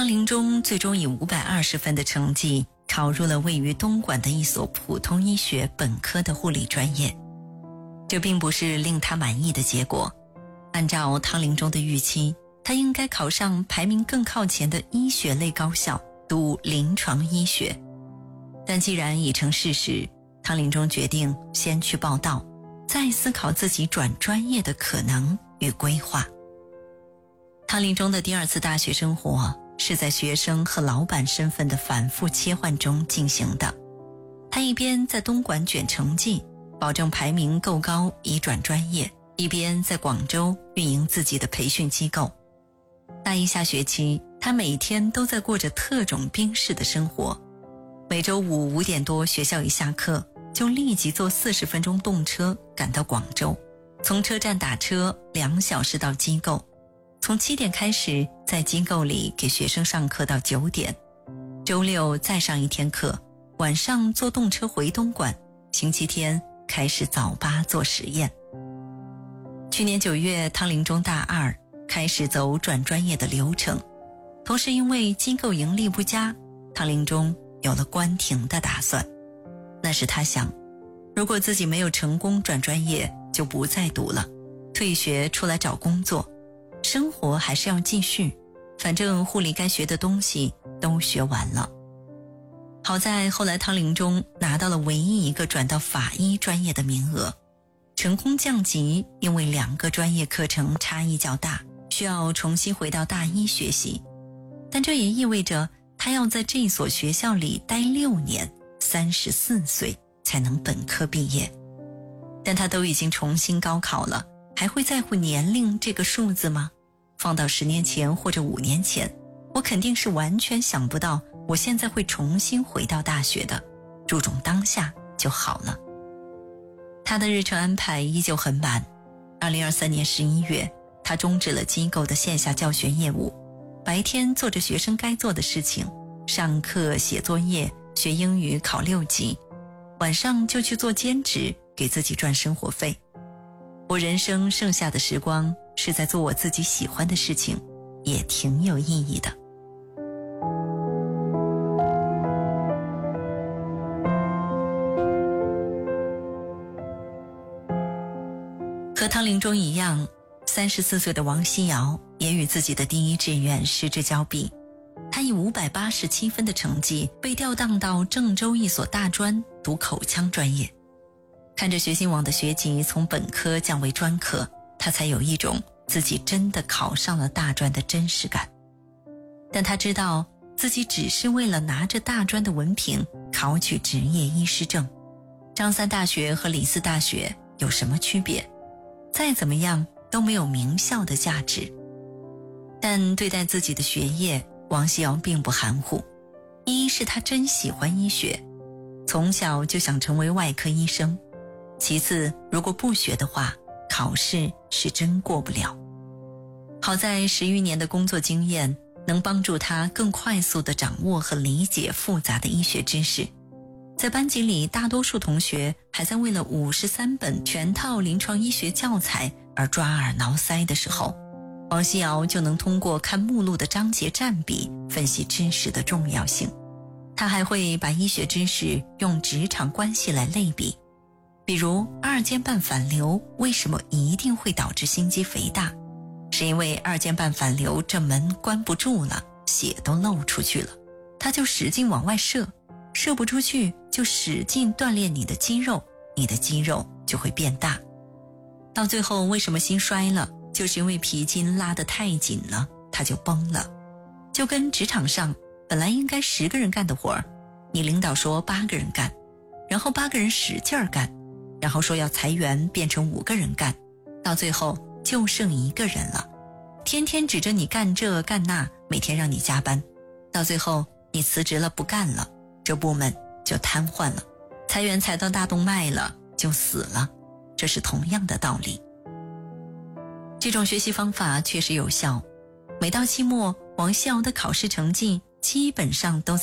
汤林中最终以520分的成绩考入了位于东莞的一所普通医学本科的护理专业。这并不是令他满意的结果，按照汤林中的预期，他应该考上排名更靠前的医学类高校，读临床医学。但既然已成事实，汤林中决定先去报到，再思考自己转专业的可能与规划。汤林中的第二次大学生活是在学生和老板身份的反复切换中进行的。他一边在东莞卷成绩，保证排名够高以转专业，一边在广州运营自己的培训机构。大一下学期，他每天都在过着特种兵式的生活。每周五5点多学校一下课，就立即坐40分钟动车赶到广州，从车站打车2小时到机构，从7点开始在机构里给学生上课到9点，周六再上一天课，晚上坐动车回东莞，星期天开始早八做实验。去年9月，汤林中大2开始走转专业的流程，同时因为机构盈利不佳，汤林中有了关停的打算。那时他想，如果自己没有成功转专业，就不再读了，退学出来找工作，生活还是要继续，反正护理该学的东西都学完了。好在后来汤林中拿到了唯一一个转到法医专业的名额，成功降级，因为2个专业课程差异较大，需要重新回到大一学习。但这也意味着他要在这所学校里待6年，34岁才能本科毕业。但他都已经重新高考了，还会在乎年龄这个数字吗？放到10年前或者5年前，我肯定是完全想不到我现在会重新回到大学的，注重当下就好了。他的日程安排依旧很满。2023年11月，他终止了机构的线下教学业务，白天做着学生该做的事情，上课、写作业、学英语、考6级，晚上就去做兼职，给自己赚生活费。我人生剩下的时光是在做我自己喜欢的事情，也挺有意义的。和汤林中一样，34岁的王希瑶也与自己的第一志愿失之交臂。他以587分的成绩被调档到郑州一所大专读口腔专业。看着学信网的学籍从本科降为专科，他才有一种自己真的考上了大专的真实感。但他知道自己只是为了拿着大专的文凭考取执业医师证。张三大学和李四大学有什么区别？再怎么样都没有名校的价值。但对待自己的学业，王希瑶并不含糊。一是他真喜欢医学，从小就想成为外科医生。其次，如果不学的话，考试是真过不了。好在10余年的工作经验能帮助他更快速地掌握和理解复杂的医学知识。在班级里，大多数同学还在为了53本全套临床医学教材而抓耳挠腮的时候，王希瑶就能通过看目录的章节占比分析知识的重要性。他还会把医学知识用职场关系来类比，比如二尖瓣反流为什么一定会导致心肌肥大，是因为二尖瓣反流这门关不住了，血都漏出去了，他就使劲往外射，射不出去就使劲锻炼你的肌肉，你的肌肉就会变大。到最后为什么心衰了，就是因为皮筋拉得太紧了，它就崩了。就跟职场上本来应该10个人干的活儿，你领导说8个人干，然后8个人使劲儿干，然后说要裁员变成5个人干，到最后就剩1个人了，天天指着你干这干那，每天让你加班，到最后你辞职了不干了，这部门就瘫痪了，裁员裁到大动脉了就死了，这是同样的道理。这种学习方法确实有效，每到期末，王希瑶的考试成绩基本上都